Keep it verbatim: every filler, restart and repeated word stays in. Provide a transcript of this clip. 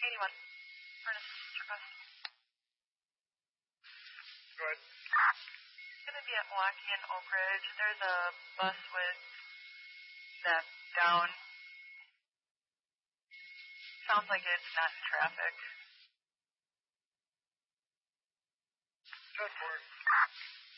eighty-one. Furnace request. Go ahead. It's going to be at Milwaukee and Oak Ridge. There's a bus with that down. Sounds like it's not in traffic. ten four.